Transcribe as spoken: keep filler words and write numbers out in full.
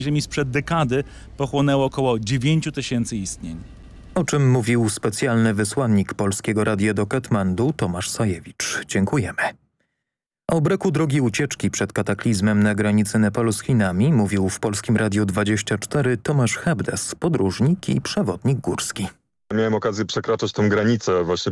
Ziemi sprzed dekady pochłonęło około dziewięć tysięcy istnień. O czym mówił specjalny wysłannik Polskiego Radia do Katmandu Tomasz Sajewicz. Dziękujemy. O braku drogi ucieczki przed kataklizmem na granicy Nepalu z Chinami mówił w Polskim Radiu dwadzieścia cztery Tomasz Hebdes, podróżnik i przewodnik górski. Miałem okazję przekraczać tę granicę właśnie